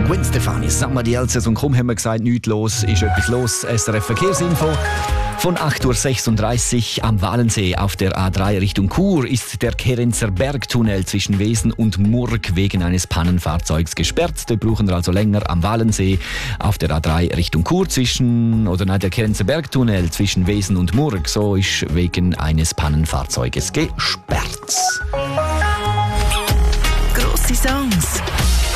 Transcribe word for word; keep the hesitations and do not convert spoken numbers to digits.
Gwen Stefani, Summer die Elsass und kaum haben wir gesagt, nichts los, ist etwas los. S R F Verkehrsinfo. Von acht Uhr sechsunddreißig am Walensee auf der A drei Richtung Chur ist der Kerenzer Bergtunnel zwischen Wesen und Murg wegen eines Pannenfahrzeugs gesperrt. Wir brauchen also länger am Walensee auf der A drei Richtung Chur zwischen, oder nein, der Kerenzer Bergtunnel zwischen Wesen und Murg, so ist wegen eines Pannenfahrzeuges gesperrt. Grosse Songs.